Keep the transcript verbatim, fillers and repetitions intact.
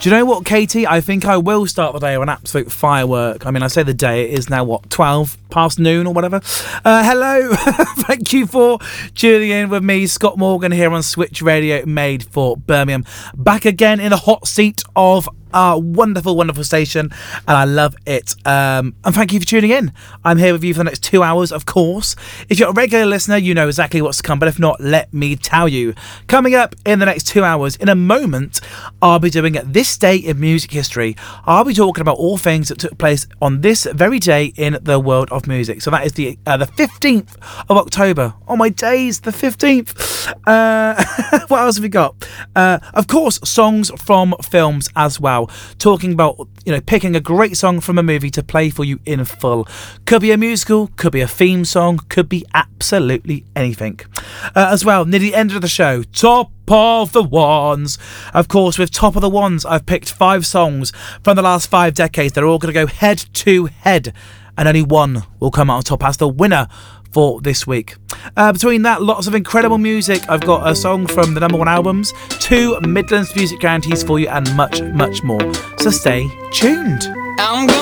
Do you know what, Katie? I think I will start the day with an absolute firework. I mean, I say the day, it is now, what, twelve past noon or whatever? Uh, hello. Thank you for tuning in with me, Scott Morgan, here on Switch Radio, made for Birmingham. Back again in the hot seat of our wonderful, wonderful station, and I love it. Um, and thank you for tuning in. I'm here with you for the next two hours, of course. If you're a regular listener, you know exactly what's to come, but if not, let me tell you. Coming up in the next two hours, in a moment, I'll be doing This Day in Music History. I'll be talking about all things that took place on this very day in the world of music. So that is the uh, the fifteenth of October. Oh my days, the fifteenth. Uh, what else have we got? Uh, of course, songs from films as well. Talking about, you know, picking a great song from a movie to play for you in full. Could be a musical, could be a theme song, could be absolutely anything. Uh, as well, near the end of the show, Top of the Ones. Of course, with Top of the Ones, I've picked five songs from the last five decades. They're all going to go head to head, and only one will come out on top as the winner for this week. Uh, between that, lots of incredible music. I've got a song from the number one albums, two Midlands music guarantees for you, and much, much more. So stay tuned. I'm gonna